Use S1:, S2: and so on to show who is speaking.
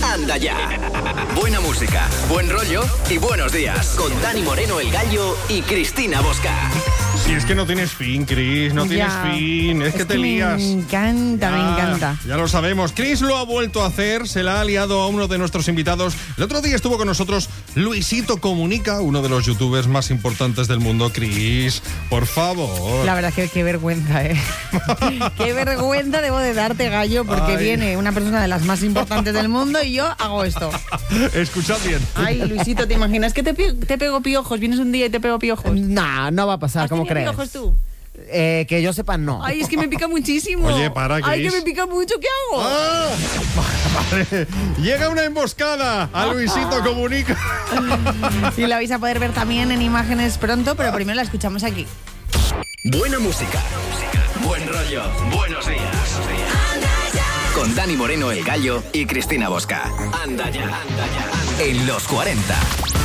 S1: Anda ya. Buena música, buen rollo y buenos días. Con Dani Moreno, el Gallo, y Cristina Bosca.
S2: Si es que no tienes fin, Cris, no tienes fin. Es que te lías.
S3: Me encanta.
S2: Ya lo sabemos. Cris lo ha vuelto a hacer, se la ha liado a uno de nuestros invitados. El otro día estuvo con nosotros Luisito Comunica, uno de los youtubers más importantes del mundo. Cris, por favor.
S3: La verdad es que qué vergüenza, ¿eh? Qué vergüenza debo de darte, Gallo, porque viene una persona de las más importantes del mundo y yo hago esto.
S2: Escuchad bien.
S3: Ay, Luisito, ¿te imaginas que te pego piojos? Vienes un día y te pego piojos.
S4: No, no va a pasar, ¿cómo crees?
S3: ¿Piojos tú?
S4: Que yo sepa, no.
S3: Ay, es que me pica muchísimo.
S2: Oye, para, Cris.
S3: Ay, que me pica mucho, ¿qué hago?
S2: ¡Ah! Vale. Llega una emboscada a Luisito Comunica.
S3: Y la vais a poder ver también en imágenes pronto, pero primero la escuchamos aquí.
S1: Buena música, buen rollo, buenos días. Con Dani Moreno, el Gallo, y Cristina Bosca. Anda ya, en los 40.